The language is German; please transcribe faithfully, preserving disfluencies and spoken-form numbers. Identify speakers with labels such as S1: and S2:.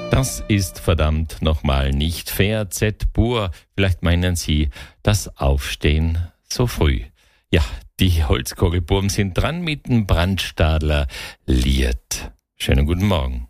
S1: Das ist verdammt nochmal nicht fair. Z pur. Vielleicht meinen Sie das Aufstehen so früh. Ja, die Holzkogelbuben sind dran mit dem Brandstadler Lied. Schönen guten Morgen.